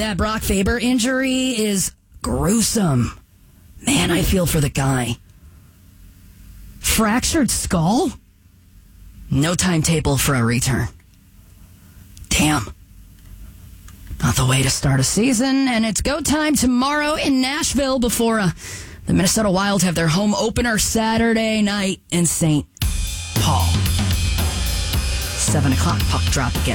That Brock Faber injury is gruesome. Man, I feel for the guy. Fractured skull? No timetable for a return. Damn. Not the way to start a season, and it's go time tomorrow in Nashville before the Minnesota Wild have their home opener Saturday night in St. Paul. 7 o'clock puck drop again.